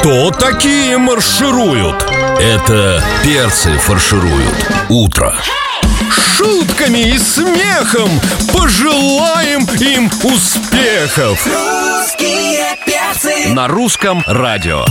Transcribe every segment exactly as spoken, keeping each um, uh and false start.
Кто такие маршируют? Это перцы фаршируют утро. Шутками и смехом пожелаем им успехов. Русские перцы. На русском радио.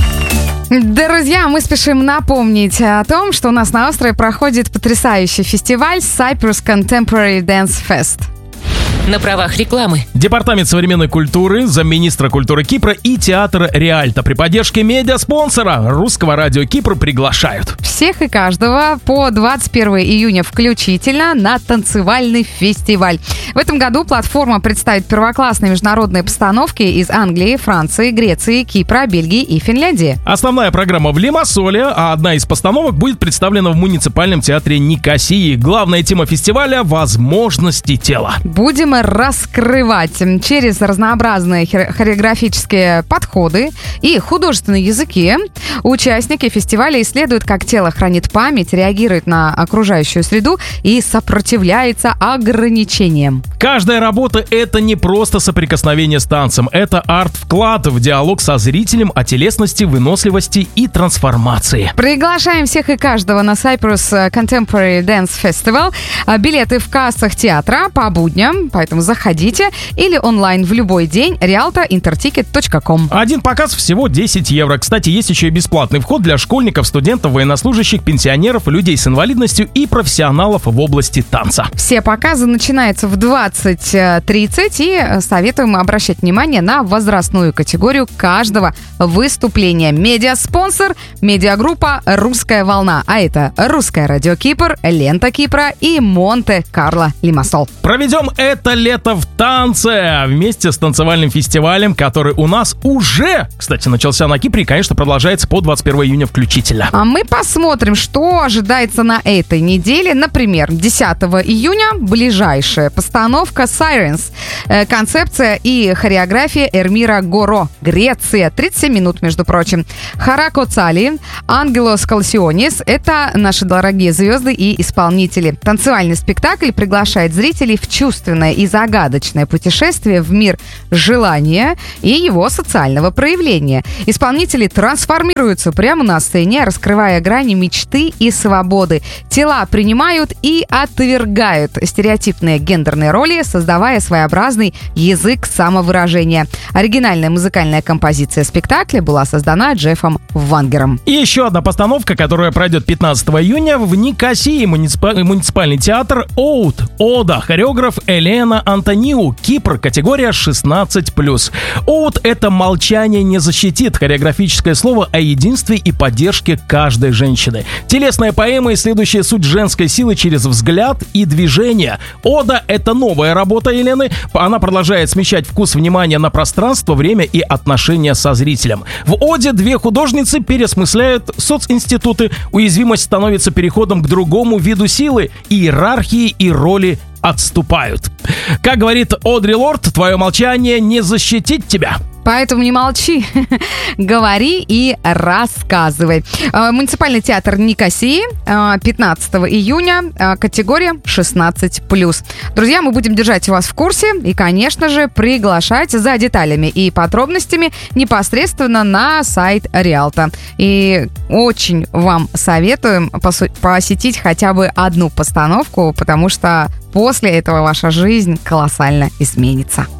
Друзья, мы спешим напомнить о том, что у нас на острове проходит потрясающий фестиваль Cyprus Contemporary Dance Fest. На правах рекламы. Департамент современной культуры, замминистра культуры Кипра и театра Риальто при поддержке медиаспонсора Русского радио Кипр приглашают всех и каждого по двадцать первого июня включительно на танцевальный фестиваль. В этом году платформа представит первоклассные международные постановки из Англии, Франции, Греции, Кипра, Бельгии и Финляндии. Основная программа в Лимассоле, а одна из постановок будет представлена в муниципальном театре Никосии. Главная тема фестиваля — возможности тела. Будем раскрывать через разнообразные хореографические подходы и художественные языки. Участники фестиваля исследуют, как тело хранит память, реагирует на окружающую среду и сопротивляется ограничениям. Каждая работа — это не просто соприкосновение с танцем, это арт-вклад в диалог со зрителем о телесности, выносливости и трансформации. Приглашаем всех и каждого на Cyprus Contemporary Dance Festival. Билеты в кассах театра по будням, поэтому заходите, или онлайн в любой день риалто интертикет точка ком. Один показ всего десять евро. Кстати, есть еще и бесплатный вход для школьников, студентов, военнослужащих, пенсионеров, людей с инвалидностью и профессионалов в области танца. Все показы начинаются в двадцать тридцать, и советуем обращать внимание на возрастную категорию каждого выступления. Медиаспонсор — медиагруппа «Русская волна», а это Русское радио Кипр, Лента Кипра и Монте-Карло Лимассол. Проведем это лето в танце вместе с танцевальным фестивалем, который у нас уже, кстати, начался на Кипре и, конечно, продолжается по двадцать первого июня включительно. А мы посмотрим, что ожидается на этой неделе. Например, десятого июня ближайшая постановка Sirens. Концепция и хореография Эрмира Горо. Греция. тридцать семь минут, между прочим. Харако Цали, Ангелос Калсионис — это наши дорогие звезды и исполнители. Танцевальный спектакль приглашает зрителей в чувственное и загадочное путешествие в мир желания и его социального проявления. Исполнители трансформируются прямо на сцене, раскрывая грани мечты и свободы. Тела принимают и отвергают стереотипные гендерные роли, создавая своеобразный язык самовыражения. Оригинальная музыкальная композиция спектакля была создана Джеффом Вангером. И еще одна постановка, которая пройдет пятнадцатого июня в Никосии. Муниципаль... муниципальный театр «Оут». Ода. Хореограф Елена Антониу. Кипр. Категория шестнадцать плюс. «Оут» — это «молчание не защитит». Хореографическое слово о единстве и поддержке каждой женщины. Телесная поэма, исследующая суть женской силы через взгляд и движение. «Ода» — это новая работа Елены. Она продолжает смещать вкус внимания на пространство, время и отношения со зрителем. В «Оде» две художницы переосмысляют социнституты. Уязвимость становится переходом к другому виду силы. Иерархии и роли отступают. Как говорит Одри Лорд, твое молчание не защитит тебя. Поэтому не молчи, говори и рассказывай. Муниципальный театр Никосии, пятнадцатого июня, категория шестнадцать плюс. Друзья, мы будем держать вас в курсе и, конечно же, приглашать за деталями и подробностями непосредственно на сайт Риалто. И очень вам советуем посетить хотя бы одну постановку, потому что после этого ваша жизнь колоссально изменится.